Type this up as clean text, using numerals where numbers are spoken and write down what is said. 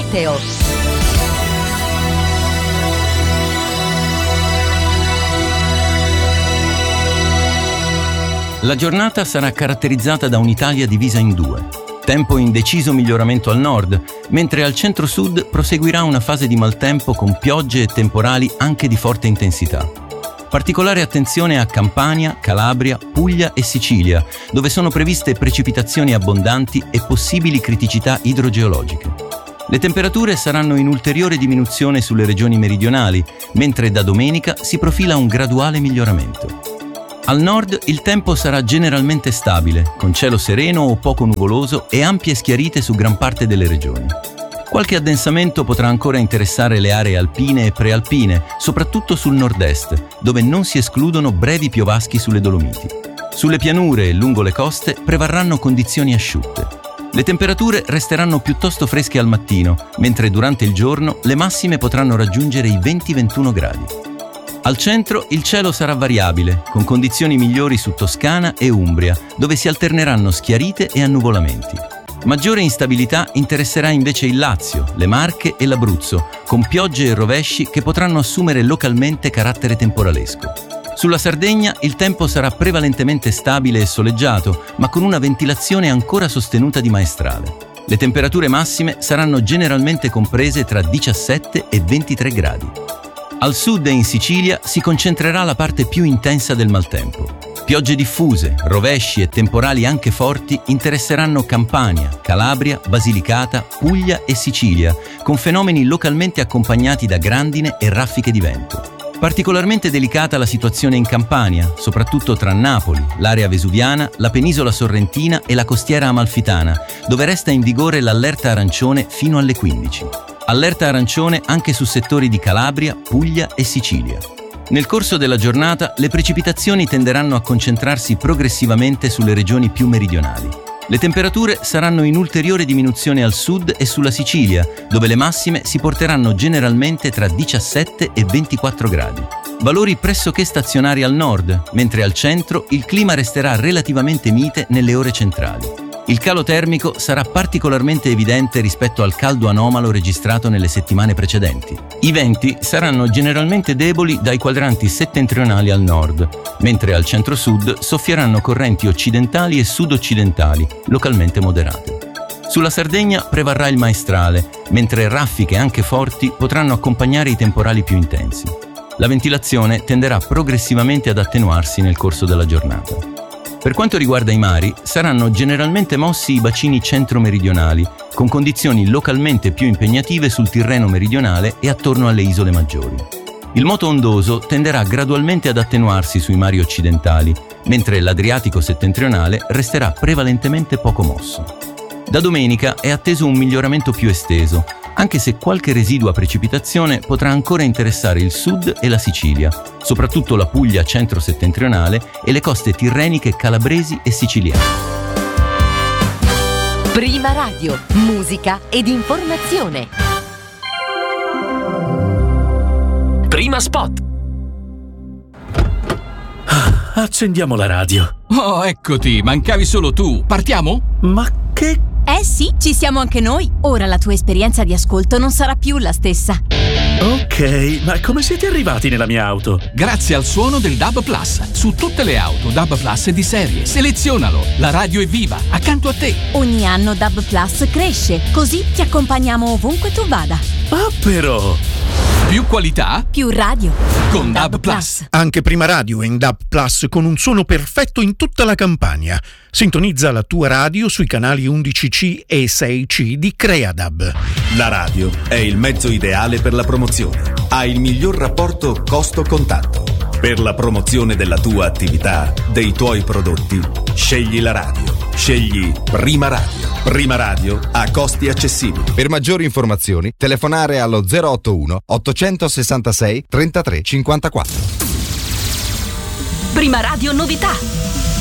Meteo. La giornata sarà caratterizzata da un'Italia divisa in due. Tempo in deciso miglioramento al nord, mentre al centro-sud proseguirà una fase di maltempo con piogge e temporali anche di forte intensità. Particolare attenzione a Campania, Calabria, Puglia e Sicilia, dove sono previste precipitazioni abbondanti e possibili criticità idrogeologiche. Le temperature saranno in ulteriore diminuzione sulle regioni meridionali, mentre da domenica si profila un graduale miglioramento. Al nord il tempo sarà generalmente stabile, con cielo sereno o poco nuvoloso e ampie schiarite su gran parte delle regioni. Qualche addensamento potrà ancora interessare le aree alpine e prealpine, soprattutto sul nord-est, dove non si escludono brevi piovaschi sulle Dolomiti. Sulle pianure e lungo le coste prevarranno condizioni asciutte. Le temperature resteranno piuttosto fresche al mattino, mentre durante il giorno le massime potranno raggiungere i 20-21 gradi. Al centro il cielo sarà variabile, con condizioni migliori su Toscana e Umbria, dove si alterneranno schiarite e annuvolamenti. Maggiore instabilità interesserà invece il Lazio, le Marche e l'Abruzzo, con piogge e rovesci che potranno assumere localmente carattere temporalesco. Sulla Sardegna il tempo sarà prevalentemente stabile e soleggiato, ma con una ventilazione ancora sostenuta di maestrale. Le temperature massime saranno generalmente comprese tra 17 e 23 gradi. Al sud e in Sicilia si concentrerà la parte più intensa del maltempo. Piogge diffuse, rovesci e temporali anche forti interesseranno Campania, Calabria, Basilicata, Puglia e Sicilia, con fenomeni localmente accompagnati da grandine e raffiche di vento. Particolarmente delicata la situazione in Campania, soprattutto tra Napoli, l'area vesuviana, la penisola sorrentina e la costiera amalfitana, dove resta in vigore l'allerta arancione fino alle 15. Allerta arancione anche su settori di Calabria, Puglia e Sicilia. Nel corso della giornata le precipitazioni tenderanno a concentrarsi progressivamente sulle regioni più meridionali. Le temperature saranno in ulteriore diminuzione al sud e sulla Sicilia, dove le massime si porteranno generalmente tra 17 e 24 gradi. Valori pressoché stazionari al nord, mentre al centro il clima resterà relativamente mite nelle ore centrali. Il calo termico sarà particolarmente evidente rispetto al caldo anomalo registrato nelle settimane precedenti. I venti saranno generalmente deboli dai quadranti settentrionali al nord, mentre al centro-sud soffieranno correnti occidentali e sud-occidentali, localmente moderate. Sulla Sardegna prevarrà il maestrale, mentre raffiche anche forti potranno accompagnare i temporali più intensi. La ventilazione tenderà progressivamente ad attenuarsi nel corso della giornata. Per quanto riguarda i mari, saranno generalmente mossi i bacini centro-meridionali, con condizioni localmente più impegnative sul Tirreno meridionale e attorno alle isole maggiori. Il moto ondoso tenderà gradualmente ad attenuarsi sui mari occidentali, mentre l'Adriatico settentrionale resterà prevalentemente poco mosso. Da domenica è atteso un miglioramento più esteso, anche se qualche residua precipitazione potrà ancora interessare il sud e la Sicilia, soprattutto la Puglia centro-settentrionale e le coste tirreniche calabresi e siciliane. Prima Radio, musica ed informazione. Prima spot. Accendiamo la radio. Oh, eccoti, mancavi solo tu. Partiamo? Ma che... Eh sì, ci siamo anche noi. Ora la tua esperienza di ascolto non sarà più la stessa. Ok, ma come siete arrivati nella mia auto? Grazie al suono del DAB Plus. Su tutte le auto DAB Plus è di serie. Selezionalo. La radio è viva, accanto a te. Ogni anno DAB Plus cresce, così ti accompagniamo ovunque tu vada. Ah, però... Più qualità, più radio. Con DAB Plus. Anche Prima Radio è in DAB Plus con un suono perfetto in tutta la Campania. Sintonizza la tua radio sui canali 11C e 6C di Creadab. La radio è il mezzo ideale per la promozione. Ha il miglior rapporto costo-contatto. Per la promozione della tua attività, dei tuoi prodotti, scegli la radio. Scegli Prima Radio. Prima Radio a costi accessibili. Per maggiori informazioni, telefonare allo 081 866 33 54. Prima Radio novità.